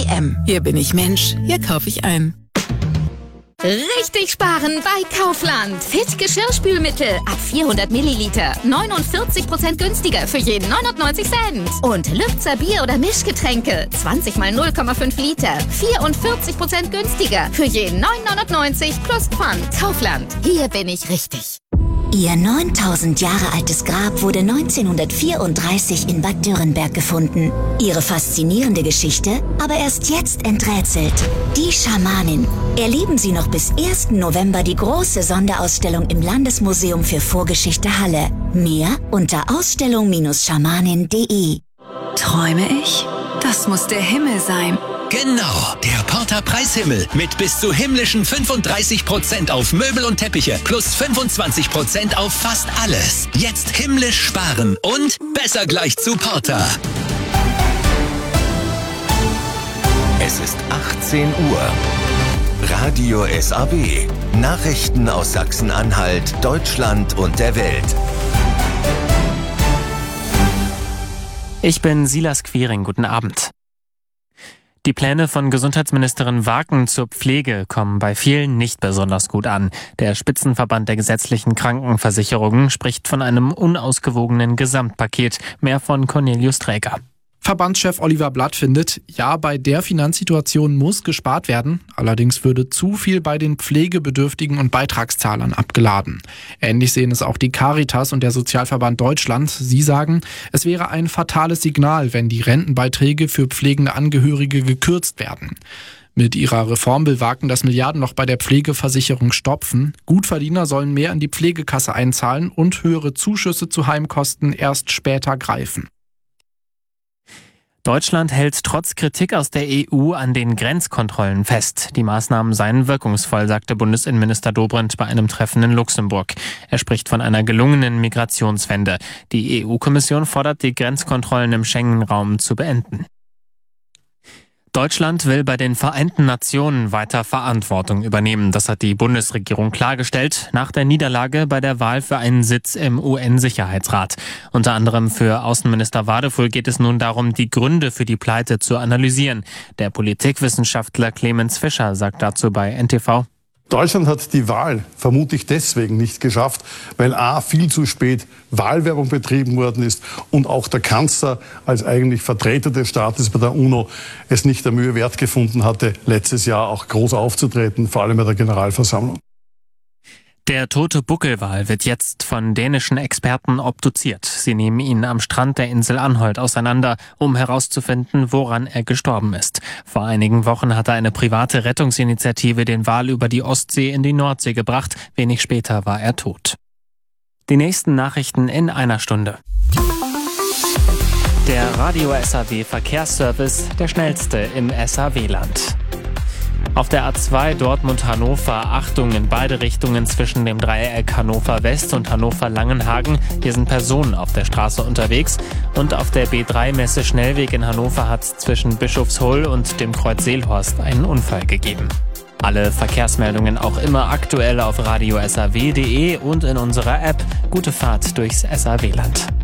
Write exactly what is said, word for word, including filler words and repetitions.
D M. Hier bin ich Mensch, hier kaufe ich ein. Richtig sparen bei Kaufland. Fit Geschirrspülmittel ab vierhundert Milliliter. neunundvierzig Prozent günstiger für jeden neunundneunzig Cent. Und Lübzer Bier- oder Mischgetränke. zwanzig mal null Komma fünf Liter. vierundvierzig Prozent günstiger für jeden neun neunundneunzig plus Pfand. Kaufland. Hier bin ich richtig. Ihr neuntausend Jahre altes Grab wurde neunzehnhundertvierunddreißig in Bad Dürrenberg gefunden. Ihre faszinierende Geschichte aber erst jetzt enträtselt. Die Schamanin. Erleben Sie noch bis ersten November die große Sonderausstellung im Landesmuseum für Vorgeschichte Halle. Mehr unter ausstellung schamanin punkt de. Träume ich? Das muss der Himmel sein. Genau, der Porter Preishimmel mit bis zu himmlischen fünfunddreißig Prozent auf Möbel und Teppiche plus fünfundzwanzig Prozent auf fast alles. Jetzt himmlisch sparen und besser gleich zu Porter. Es ist achtzehn Uhr. Radio S A W. Nachrichten aus Sachsen-Anhalt, Deutschland und der Welt. Ich bin Silas Quiring. Guten Abend. Die Pläne von Gesundheitsministerin Waken zur Pflege kommen bei vielen nicht besonders gut an. Der Spitzenverband der gesetzlichen Krankenversicherungen spricht von einem unausgewogenen Gesamtpaket. Mehr von Cornelius Träger. Verbandschef Oliver Blatt findet, ja, bei der Finanzsituation muss gespart werden. Allerdings würde zu viel bei den Pflegebedürftigen und Beitragszahlern abgeladen. Ähnlich sehen es auch die Caritas und der Sozialverband Deutschland. Sie sagen, es wäre ein fatales Signal, wenn die Rentenbeiträge für pflegende Angehörige gekürzt werden. Mit ihrer Reform will Waken das Milliardenloch bei der Pflegeversicherung stopfen. Gutverdiener sollen mehr in die Pflegekasse einzahlen und höhere Zuschüsse zu Heimkosten erst später greifen. Deutschland hält trotz Kritik aus der E U an den Grenzkontrollen fest. Die Maßnahmen seien wirkungsvoll, sagte Bundesinnenminister Dobrindt bei einem Treffen in Luxemburg. Er spricht von einer gelungenen Migrationswende. Die E U-Kommission fordert, die Grenzkontrollen im Schengen-Raum zu beenden. Deutschland will bei den Vereinten Nationen weiter Verantwortung übernehmen. Das hat die Bundesregierung klargestellt nach der Niederlage bei der Wahl für einen Sitz im U N-Sicherheitsrat. Unter anderem für Außenminister Wadefull geht es nun darum, die Gründe für die Pleite zu analysieren. Der Politikwissenschaftler Clemens Fischer sagt dazu bei N T V: Deutschland hat die Wahl vermutlich deswegen nicht geschafft, weil a. viel zu spät Wahlwerbung betrieben worden ist und auch der Kanzler als eigentlich Vertreter des Staates bei der UNO es nicht der Mühe wert gefunden hatte, letztes Jahr auch groß aufzutreten, vor allem bei der Generalversammlung. Der tote Buckelwal wird jetzt von dänischen Experten obduziert. Sie nehmen ihn am Strand der Insel Anholt auseinander, um herauszufinden, woran er gestorben ist. Vor einigen Wochen hatte eine private Rettungsinitiative den Wal über die Ostsee in die Nordsee gebracht. Wenig später war er tot. Die nächsten Nachrichten in einer Stunde. Der Radio S A W Verkehrsservice, der schnellste im S A W-Land. Auf der A zwei Dortmund-Hannover, Achtung in beide Richtungen zwischen dem Dreieck Hannover West und Hannover Langenhagen. Hier sind Personen auf der Straße unterwegs. Und auf der B drei Messe Schnellweg in Hannover hat es zwischen Bischofshull und dem Kreuz Seelhorst einen Unfall gegeben. Alle Verkehrsmeldungen auch immer aktuell auf radio s a w punkt de und in unserer App. Gute Fahrt durchs S A W-Land.